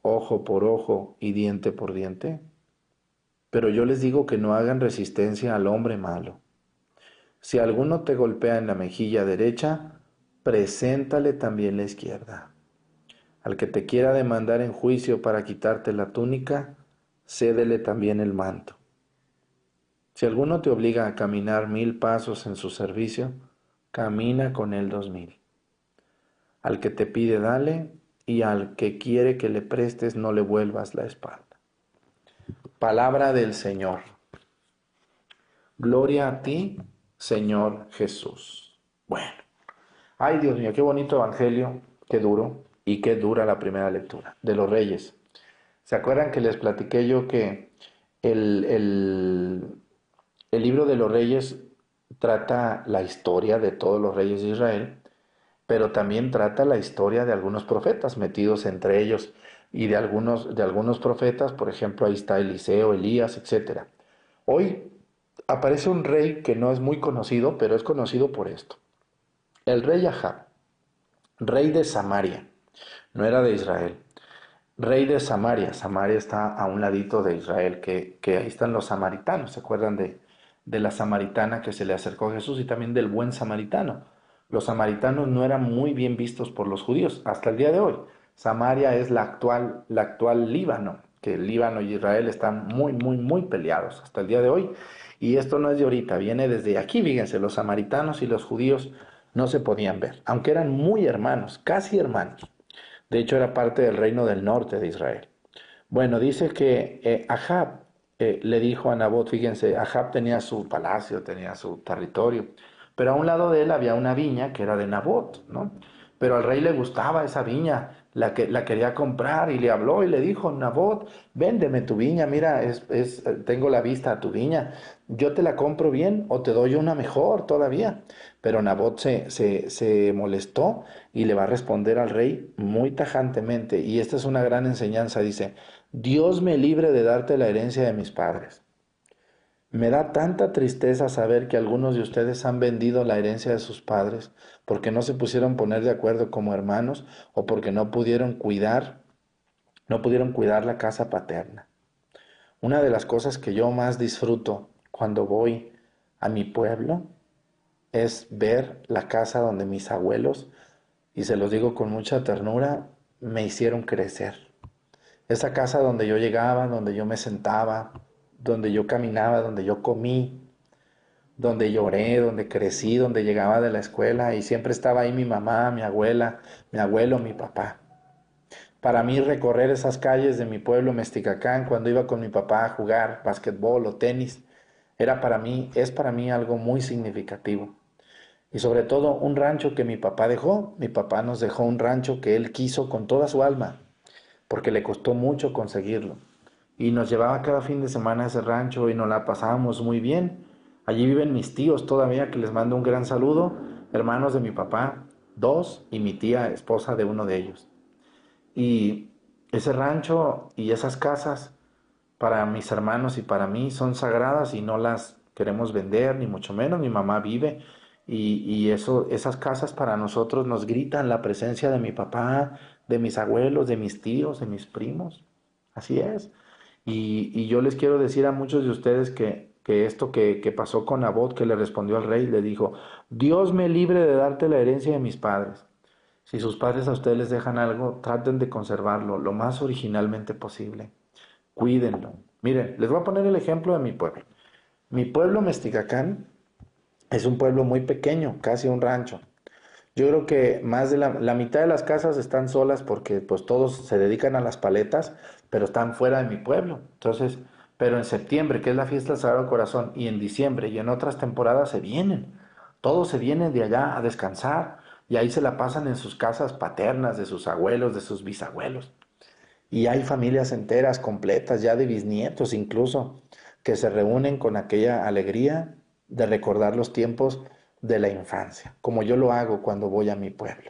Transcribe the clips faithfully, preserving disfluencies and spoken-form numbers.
ojo por ojo y diente por diente? Pero yo les digo que no hagan resistencia al hombre malo. Si alguno te golpea en la mejilla derecha, preséntale también la izquierda. Al que te quiera demandar en juicio para quitarte la túnica, cédele también el manto. Si alguno te obliga a caminar mil pasos en su servicio, camina con él dos mil. Al que te pide, dale, y al que quiere que le prestes, no le vuelvas la espalda. Palabra del Señor. Gloria a ti, Señor Jesús. Bueno, ay Dios mío, qué bonito evangelio, qué duro y qué dura la primera lectura de los Reyes. ¿Se acuerdan que les platiqué yo que el, el, el libro de los Reyes trata la historia de todos los reyes de Israel, pero también trata la historia de algunos profetas metidos entre ellos y de algunos, de algunos profetas, por ejemplo, ahí está Eliseo, Elías, etcétera. Hoy aparece un rey que no es muy conocido, pero es conocido por esto. El rey Ahab, rey de Samaria, no era de Israel, rey de Samaria. Samaria está a un ladito de Israel, que, que ahí están los samaritanos. ¿Se acuerdan de, de la samaritana que se le acercó a Jesús y también del buen samaritano? Los samaritanos no eran muy bien vistos por los judíos hasta el día de hoy. Samaria es la actual, la actual Líbano, que el Líbano y Israel están muy, muy, muy peleados hasta el día de hoy. Y esto no es de ahorita, viene desde aquí. Fíjense, los samaritanos y los judíos no se podían ver, aunque eran muy hermanos, casi hermanos. De hecho, era parte del reino del norte de Israel. Bueno, dice que eh, Ahab eh, le dijo a Nabot, fíjense, Ahab tenía su palacio, tenía su territorio, pero a un lado de él había una viña que era de Nabot, ¿no? Pero al rey le gustaba esa viña, la, que, la quería comprar y le habló y le dijo, Nabot, véndeme tu viña, mira, es, es, tengo la vista a tu viña, yo te la compro bien o te doy una mejor todavía. Pero Nabot se, se, se molestó y le va a responder al rey muy tajantemente, y esta es una gran enseñanza, dice, Dios me libre de darte la herencia de mis padres. Me da tanta tristeza saber que algunos de ustedes han vendido la herencia de sus padres porque no se pusieron poner de acuerdo como hermanos o porque no pudieron cuidar, no pudieron cuidar la casa paterna. Una de las cosas que yo más disfruto cuando voy a mi pueblo es ver la casa donde mis abuelos, y se los digo con mucha ternura, me hicieron crecer. Esa casa donde yo llegaba, donde yo me sentaba, donde yo caminaba, donde yo comí, donde lloré, donde crecí, donde llegaba de la escuela y siempre estaba ahí mi mamá, mi abuela, mi abuelo, mi papá. Para mí recorrer esas calles de mi pueblo, Mesticacán, cuando iba con mi papá a jugar básquetbol o tenis, era para mí, es para mí algo muy significativo. Y sobre todo un rancho que mi papá dejó. Mi papá nos dejó un rancho que él quiso con toda su alma, porque le costó mucho conseguirlo. Y nos llevaba cada fin de semana a ese rancho y nos la pasábamos muy bien. Allí viven mis tíos todavía, que les mando un gran saludo, hermanos de mi papá, dos, y mi tía, esposa de uno de ellos. Y ese rancho y esas casas, para mis hermanos y para mí, son sagradas y no las queremos vender, ni mucho menos. Mi mamá vive y, y eso, esas casas para nosotros nos gritan la presencia de mi papá, de mis abuelos, de mis tíos, de mis primos. Así es. Y, y yo les quiero decir a muchos de ustedes que, que esto que, que pasó con Nabot, que le respondió al rey, le dijo, Dios me libre de darte la herencia de mis padres. Si sus padres a ustedes les dejan algo, traten de conservarlo lo más originalmente posible. Cuídenlo. Miren, les voy a poner el ejemplo de mi pueblo. Mi pueblo, Mesticacán, es un pueblo muy pequeño, casi un rancho. Yo creo que más de la, la mitad de las casas están solas porque pues todos se dedican a las paletas, pero están fuera de mi pueblo. Entonces, pero en septiembre, que es la fiesta del Sagrado Corazón, y en diciembre y en otras temporadas se vienen. Todos se vienen de allá a descansar y ahí se la pasan en sus casas paternas, de sus abuelos, de sus bisabuelos. Y hay familias enteras, completas, ya de bisnietos incluso, que se reúnen con aquella alegría de recordar los tiempos de la infancia, como yo lo hago cuando voy a mi pueblo.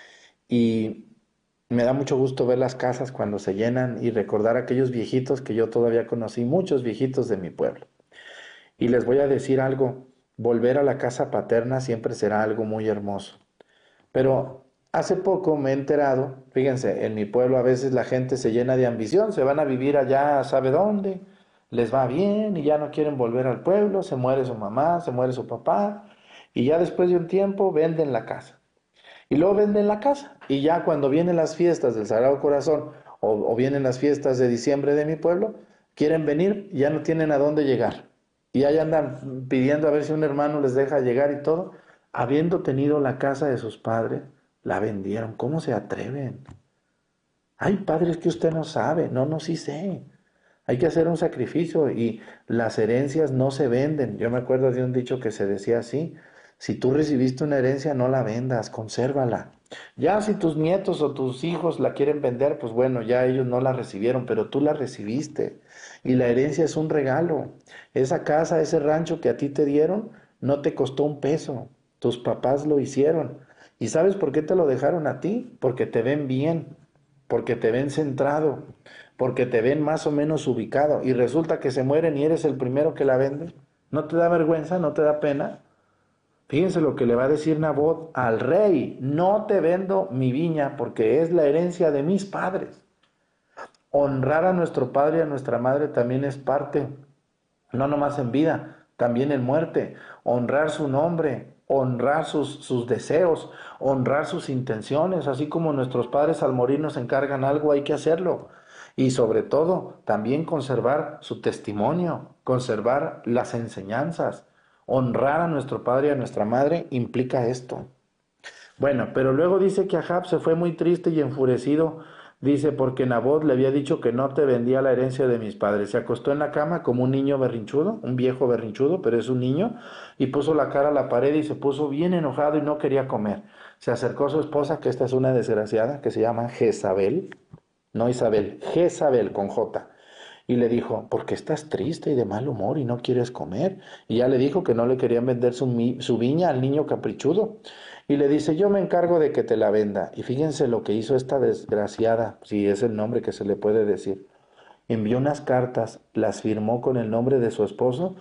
Y me da mucho gusto ver las casas cuando se llenan y recordar aquellos viejitos que yo todavía conocí, muchos viejitos de mi pueblo. Y les voy a decir algo, volver a la casa paterna siempre será algo muy hermoso. Pero Hace poco me he enterado, fíjense, en mi pueblo a veces la gente se llena de ambición, se van a vivir allá, ¿sabe dónde? Les va bien y ya no quieren volver al pueblo, se muere su mamá, se muere su papá y ya después de un tiempo venden la casa. Y luego venden la casa y ya cuando vienen las fiestas del Sagrado Corazón o, o vienen las fiestas de diciembre de mi pueblo, quieren venir y ya no tienen a dónde llegar. Y ahí andan pidiendo a ver si un hermano les deja llegar y todo. Habiendo tenido la casa de sus padres, la vendieron. ¿Cómo se atreven? Hay padres que usted no sabe. No, no, sí sé. Hay que hacer un sacrificio y las herencias no se venden. Yo me acuerdo de un dicho que se decía así: si tú recibiste una herencia, no la vendas, consérvala. Ya si tus nietos o tus hijos la quieren vender, pues bueno, ya ellos no la recibieron, pero tú la recibiste. Y la herencia es un regalo. Esa casa, ese rancho que a ti te dieron, no te costó un peso. Tus papás lo hicieron. ¿Y sabes por qué te lo dejaron a ti? Porque te ven bien, porque te ven centrado, porque te ven más o menos ubicado y resulta que se mueren y eres el primero que la vende. ¿No te da vergüenza? ¿No te da pena? Fíjense lo que le va a decir Nabot al rey: no te vendo mi viña porque es la herencia de mis padres. Honrar a nuestro padre y a nuestra madre también es parte, no nomás en vida, también en muerte. Honrar su nombre, honrar sus, sus deseos, honrar sus intenciones, así como nuestros padres al morir nos encargan algo, hay que hacerlo. Y sobre todo, también conservar su testimonio, conservar las enseñanzas. Honrar a nuestro padre y a nuestra madre implica esto. Bueno, pero luego dice que Ahab se fue muy triste y enfurecido, dice, porque Nabot le había dicho que no te vendía la herencia de mis padres. Se acostó en la cama como un niño berrinchudo, un viejo berrinchudo, pero es un niño, y puso la cara a la pared y se puso bien enojado y no quería comer. Se acercó a su esposa, que esta es una desgraciada, que se llama Jezabel, no Isabel, Jezabel con J. Y le dijo: ¿por qué estás triste y de mal humor y no quieres comer? Y ya le dijo que no le querían vender su, mi- su viña al niño caprichudo. Y le dice: yo me encargo de que te la venda. Y fíjense lo que hizo esta desgraciada, si es el nombre que se le puede decir. Envió unas cartas, las firmó con el nombre de su esposo.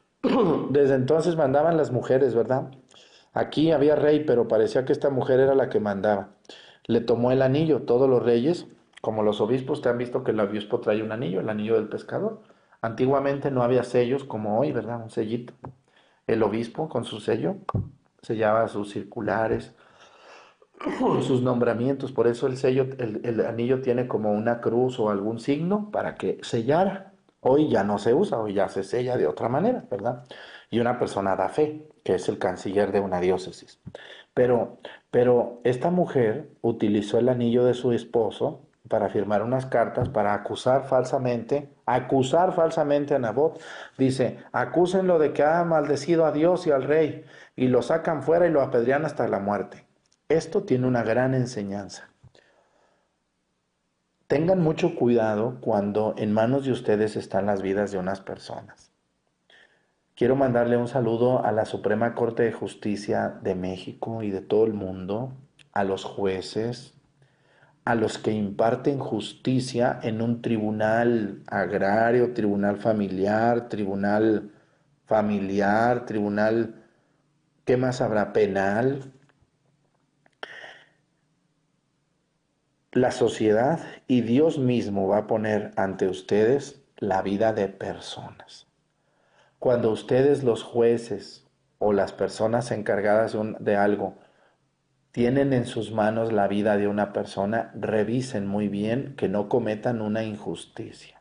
Desde entonces mandaban las mujeres, ¿verdad? Aquí había rey, pero parecía que esta mujer era la que mandaba. Le tomó el anillo. Todos los reyes, como los obispos, te han visto que el obispo trae un anillo, el anillo del pescador. Antiguamente no había sellos como hoy, ¿verdad? Un sellito. El obispo con su sello sellaba sus circulares, sus nombramientos. Por eso el sello, el, el anillo tiene como una cruz o algún signo para que sellara. Hoy ya no se usa, hoy ya se sella de otra manera, ¿verdad? Y una persona da fe, que es el canciller de una diócesis. Pero, pero esta mujer utilizó el anillo de su esposo para firmar unas cartas para acusar falsamente, acusar falsamente a Nabot. Dice: acúsenlo de que ha maldecido a Dios y al rey, y lo sacan fuera y lo apedrean hasta la muerte. Esto tiene una gran enseñanza. Tengan mucho cuidado cuando en manos de ustedes están las vidas de unas personas. Quiero mandarle un saludo a la Suprema Corte de Justicia de México y de todo el mundo, a los jueces, a los que imparten justicia en un tribunal agrario, tribunal familiar, tribunal familiar, tribunal, ¿qué más habrá? Penal. La sociedad y Dios mismo va a poner ante ustedes la vida de personas. Cuando ustedes, los jueces o las personas encargadas de, un- de algo, tienen en sus manos la vida de una persona, revisen muy bien que no cometan una injusticia.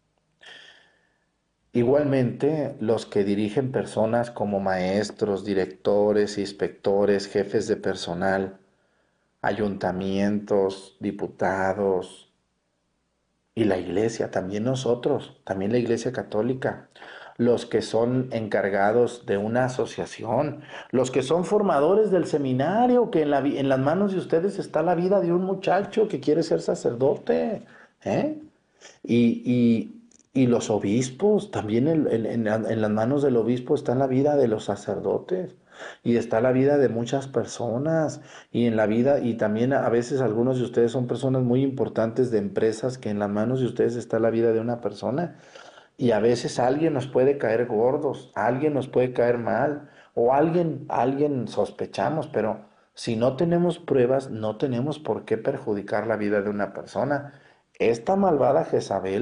Igualmente, los que dirigen personas como maestros, directores, inspectores, jefes de personal, ayuntamientos, diputados y la iglesia, también nosotros, también la iglesia católica, los que son encargados de una asociación, los que son formadores del seminario, que en, la, en las manos de ustedes está la vida de un muchacho que quiere ser sacerdote, ¿eh? Y, y, y los obispos, también en, en, en, en las manos del obispo está la vida de los sacerdotes y está la vida de muchas personas y en la vida, y también a veces algunos de ustedes son personas muy importantes de empresas que en las manos de ustedes está la vida de una persona. Y a veces alguien nos puede caer gordos, alguien nos puede caer mal, o alguien, alguien sospechamos, pero Si no tenemos pruebas, no tenemos por qué perjudicar la vida de una persona. Esta malvada Jezabel